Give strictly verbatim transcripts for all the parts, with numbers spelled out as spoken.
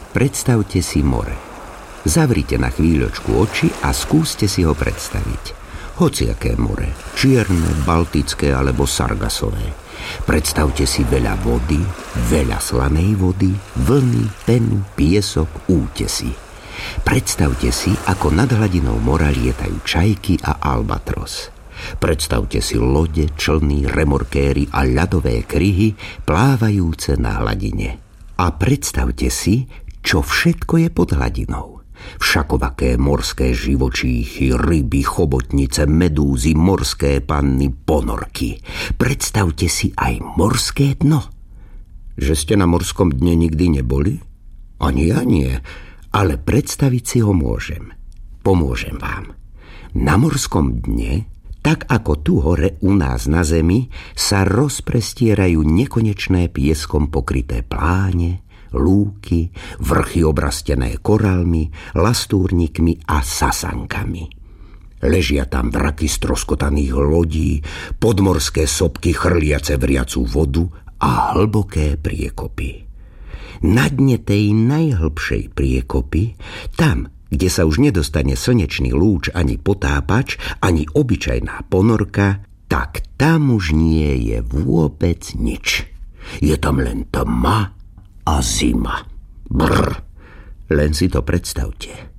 Predstavte si more. Zavrite na chvíľočku oči a skúste si ho predstaviť. Hociaké more, čierne, baltické alebo sargasové. Predstavte si veľa vody, veľa slanej vody, vlny, penu, piesok, útesy. Predstavte si, ako nad hladinou mora lietajú čajky a albatros. Predstavte si lode, člny, remorkéry a ľadové kryhy plávajúce na hladine. A predstavte si, čo všetko je pod hladinou. Všakovaké morské živočíchy, ryby, chobotnice, medúzy, morské panny, ponorky. Predstavte si aj morské dno. Že ste na morskom dne nikdy neboli? Ani ja nie, ale predstaviť si ho môžem. Pomôžem vám. Na morskom dne, tak ako tu hore u nás na zemi, sa rozprestierajú nekonečné pieskom pokryté pláne, lúky, vrchy obrastené korálmi, lastúrnikmi a sasankami. Ležia tam vraky stroskotaných lodí, podmorské sopky chrliace vriacu vodu a hlboké priekopy. Na dne tej najhlbšej priekopy, tam, kde sa už nedostane slnečný lúč ani potápač, ani obyčajná ponorka, tak tam už nie je vôbec nič. Je tam len tma a zima. Brr, len si to predstavte.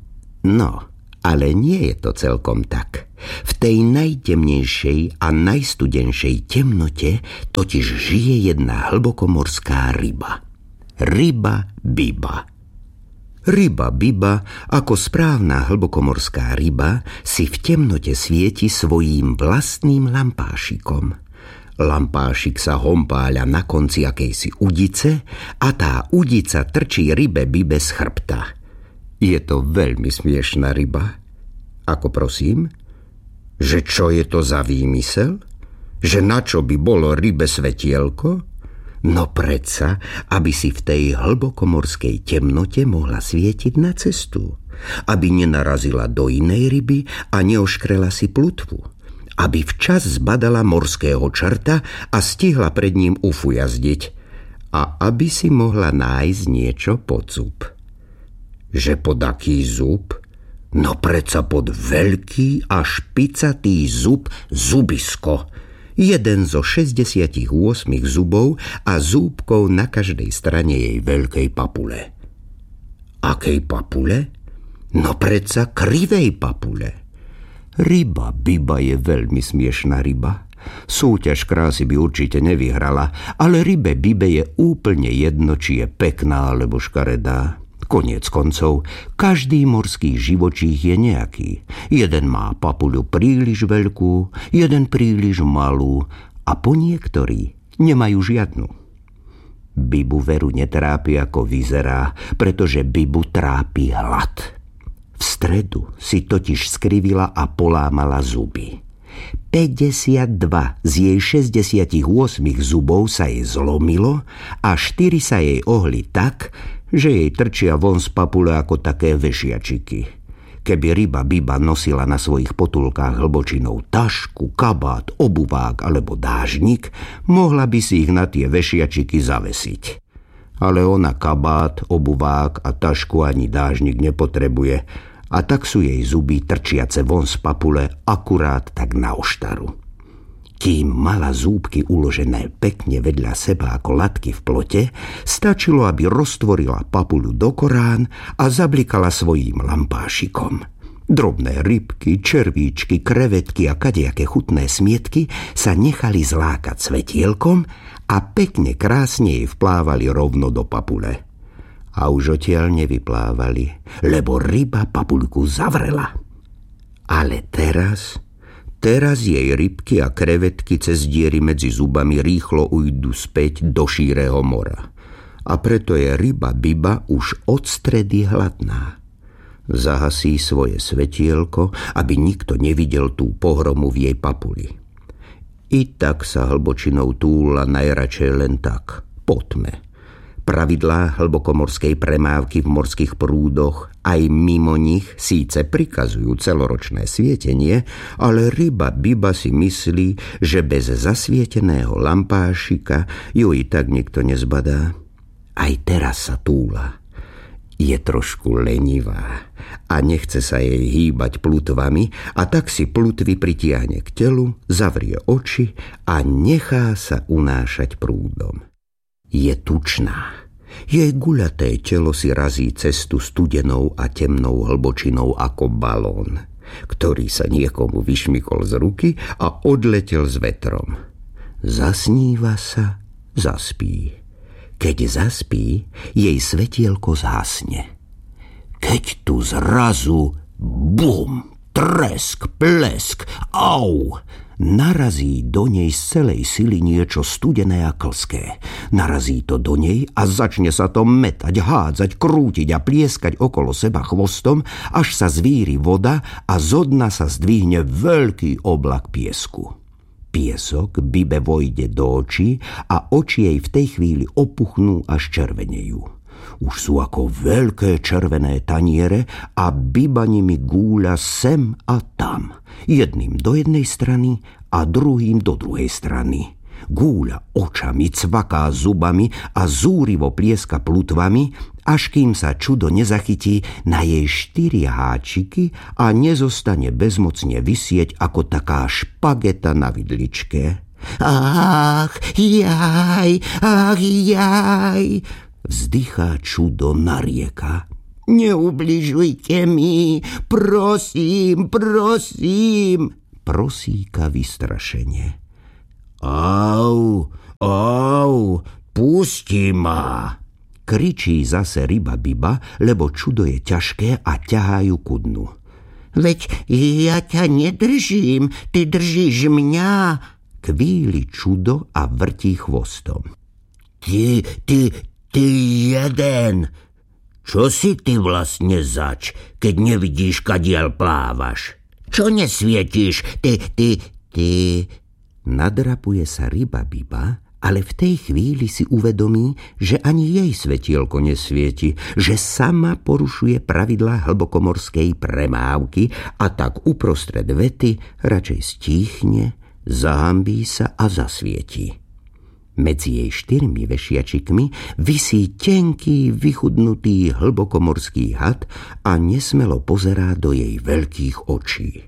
No, ale nie je to celkom tak. V tej najtemnejšej a najstudenšej temnote totiž žije jedna hlbokomorská ryba. Ryba Biba. Ryba Biba, ako správna hlbokomorská ryba, si v temnote svieti svojím vlastným lampášikom. Lampášik sa hompáľa na konci akejsi udice a tá udica trčí rybe Bibe z chrbta. Je to veľmi smiešná ryba. Ako prosím? Že čo je to za výmysel? Že na čo by bolo rybe svetielko? No predsa, aby si v tej hlbokomorskej temnote mohla svietiť na cestu. Aby nenarazila do inej ryby a neoškrela si plutvu. Aby včas zbadala morského čerta a stihla pred ním ufujazdiť. A aby si mohla nájsť niečo pod zub. Že pod aký zub? No predsa pod veľký a špicatý zub zubisko. Jeden zo šesťdesiatich osem zubov a zúbkov na každej strane jej veľkej papule. Akej papule? No predsa krivej papule. Ryba Biba je veľmi smiešná ryba. Súťaž krásy by určite nevyhrala, ale rybe Bibe je úplne jedno, či je pekná alebo škaredá. Koniec koncov, každý morský živočích je nejaký. Jeden má papuľu príliš veľkú, jeden príliš malú a po niektorí nemajú žiadnu. Bibu veru netrápi, ako vyzerá, pretože Bibu trápi hlad. V stredu si totiž skrivila a polámala zuby. päťdesiatdva z jej šesťdesiatosem zubov sa jej zlomilo a štyri sa jej ohli tak, že jej trčia von z papule ako také vešiačiky. Keby ryba Biba nosila na svojich potulkách hlbočinou tašku, kabát, obuvák alebo dážnik, mohla by si ich na tie vešiačiky zavesiť. Ale ona kabát, obuvák a tašku ani dážnik nepotrebuje, a tak sú jej zuby trčiace von z papule akurát tak na oštaru. Kým mala zúbky uložené pekne vedľa seba ako latky v plote, stačilo, aby roztvorila papuľu do korán a zablikala svojím lampášikom. Drobné rybky, červíčky, krevetky a kadejaké chutné smietky sa nechali zlákať svetielkom a pekne krásne jej vplávali rovno do papule. A už odtiaľ nevyplávali, lebo ryba papuľku zavrela. Ale teraz, teraz jej rybky a krevetky cez diery medzi zubami rýchlo ujdu späť do šíreho mora. A preto je ryba Biba už od stredy hladná. Zahasí svoje svetielko, aby nikto nevidel tú pohromu v jej papuli. I tak sa hlbočinou túla najradšej len tak, po tme. Pravidlá hlbokomorskej premávky v morských prúdoch aj mimo nich síce prikazujú celoročné svietenie, ale ryba Biba si myslí, že bez zasvieteného lampášika ju i tak nikto nezbadá. Aj teraz sa túla. Je trošku lenivá a nechce sa jej hýbať plutvami, a tak si plutvy pritiahne k telu, zavrie oči a nechá sa unášať prúdom. Je tučná. Jej guľaté telo si razí cestu studenou a temnou hlbočinou ako balón, ktorý sa niekomu vyšmykol z ruky a odletel s vetrom. Zasníva sa, zaspí. Keď zaspí, jej svetielko zhasne. Keď tu zrazu bum, tresk, plesk, au, narazí do nej z celej sily niečo studené a klské. Narazí to do nej a začne sa to metať, hádzať, krútiť a plieskať okolo seba chvostom, až sa zvíri voda a zo dna sa zdvihne veľký oblak piesku. Piesok Bibe vojde do očí a oči jej v tej chvíli opuchnú až červenejú. Už sú ako veľké červené taniere a Biba nimi gúľa sem a tam. Jedným do jednej strany a druhým do druhej strany. Gúľa očami, cvaká zubami a zúrivo plieska plutvami, až kým sa čudo nezachytí na jej štyri háčiky a nezostane bezmocne visieť ako taká špageta na vidličke. Ach, jaj, ach, jaj, vzdychá čudo, narieka. Neubližujte mi, prosím, prosím, prosíka vystrašene. Au, au, pusti ma, kričí zase ryba Biba, lebo čudo je ťažké a ťahajú ku dnu. Veď ja ťa nedržím, ty držíš mňa, kvíli čudo a vrtí chvostom. Ty, ty, ty jeden, čo si ty vlastne zač, keď nevidíš, kadiaľ plávaš? Čo nesvietíš, ty, ty, ty... Nadrapuje sa ryba Biba, ale v tej chvíli si uvedomí, že ani jej svetielko nesvieti, že sama porušuje pravidlá hlbokomorskej premávky a tak uprostred vety radšej stíchne, zahambí sa a zasvieti. Medzi jej štyrmi vešiačikmi visí tenký, vychudnutý hlbokomorský had a nesmelo pozerá do jej veľkých očí.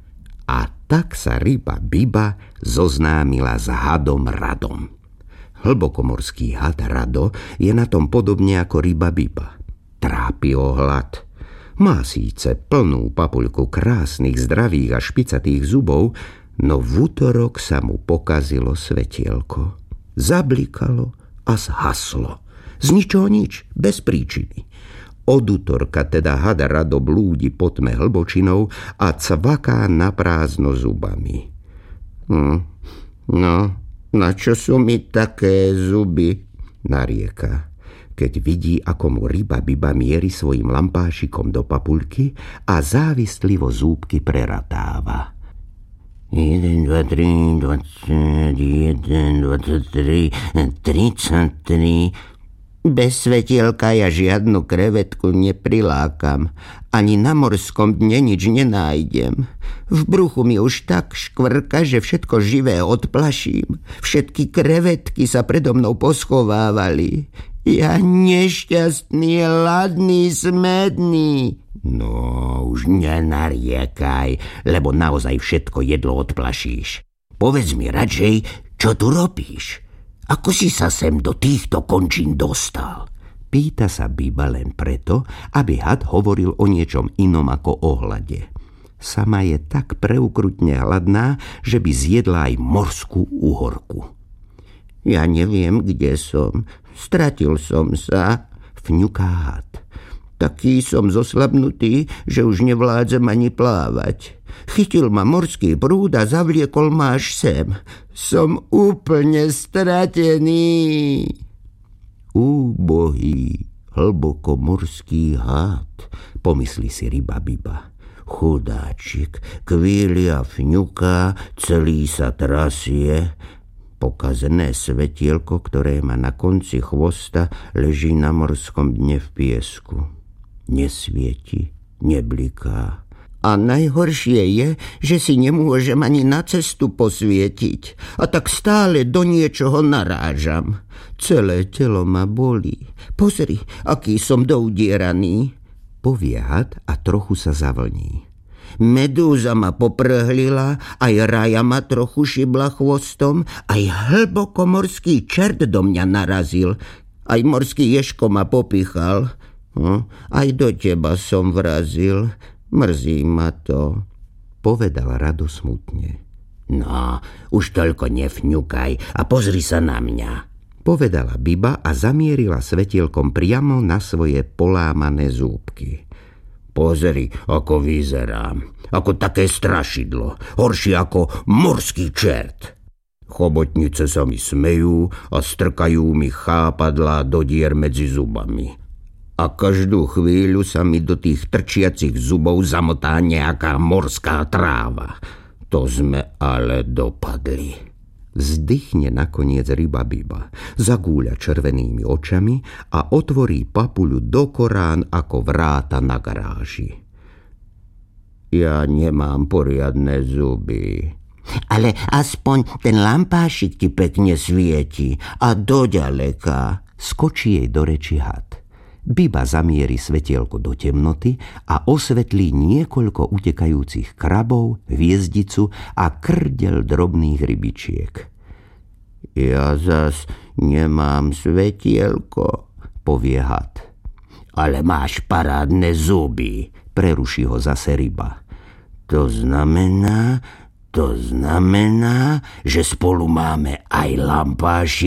A tak sa ryba Biba zoznámila s hadom Radom. Hlbokomorský had Rado je na tom podobne ako ryba Biba. Trápi ho hlad. Má síce plnú papuľku krásnych, zdravých a špicatých zubov, no v útorok sa mu pokazilo svetielko. Zablikalo a zhaslo. Z ničoho nič, bez príčiny. Od útorka teda had Rado blúdi po tme hlbočinou a cvaká naprázdno zubami. Hm, no, na čo sú mi také zuby? Narieka, keď vidí, ako mu ryba Biba mieri svojim lampášikom do papuľky a závislivo zúbky preratáva. Jeden, dva, tri, dvadsať jeden, dvadsať tri, tridsaťtri... Bez svetielka ja žiadnu krevetku neprilákam. Ani na morskom dne nič nenájdem. V bruchu mi už tak škvrka, že všetko živé odplaším. Všetky krevetky sa predo mnou poschovávali. Ja nešťastný, ladný, smedný. No, už nenariekaj, lebo naozaj všetko jedlo odplašíš. Povedz mi radšej, čo tu robíš? Ako si sa sem do týchto končín dostal? Pýta sa Biba len preto, aby had hovoril o niečom inom ako o hlade. Sama je tak preukrutne hladná, že by zjedla aj morskú uhorku. Ja neviem, kde som. Stratil som sa, fňuká had. Taký som zoslabnutý, že už nevládzem ani plávať. Chytil ma morský prúd a zavliekol ma až sem. Som úplne stratený. Úbohý, hlbokomorský had, pomyslí si ryba Biba. Chudáčik, kvíli a fňuká, celý sa trasie. Pokazené svetielko, ktoré má na konci chvosta, leží na morskom dne v piesku. Nesvieti, nebliká. A najhoršie je, že si nemôžem ani na cestu posvietiť. A tak stále do niečoho narážam. Celé telo ma bolí. Pozri, aký som doudieraný. Povie had a trochu sa zavlní. Medúza ma poprhlila, aj raja ma trochu šibla chvostom, aj hlbokomorský čert do mňa narazil, aj morský ježko ma popichal. Hm, aj do teba som vrazil. Mrzí ma to, povedal Rado smutne. No, už toľko nevňukaj a pozri sa na mňa, povedala Biba a zamierila svetielkom priamo na svoje polámané zúbky. Pozri, ako vyzerám, ako také strašidlo, horšie ako morský čert. Chobotnice sa mi smejú a strkajú mi chápadlá do dier medzi zubami. A každú chvíľu sa mi do tých trčiacich zubov zamotá nejaká morská tráva. To sme ale dopadli. Vzdychne nakoniec ryba Biba, zagúľa červenými očami a otvorí papuľu do korán ako vráta na garáži. Ja nemám poriadne zuby. Ale aspoň ten lampášik ti pekne svieti a doďaleka. Skočí jej do reči had. Biba zamierí svetielko do temnoty a osvetlí niekoľko utekajúcich krabov, hviezdicu a krdel drobných rybičiek. Ja zas nemám svetielko, povie had. Ale máš parádne zuby, preruší ho zase ryba. To znamená, to znamená, že spolu máme aj lampáši